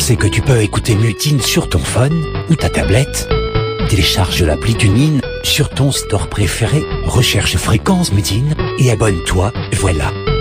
sais que tu peux écouter Mutine sur ton phone ou ta tablette? Télécharge l'appli TuneIn sur ton store préféré, recherche fréquence Mutine et abonne-toi, voilà.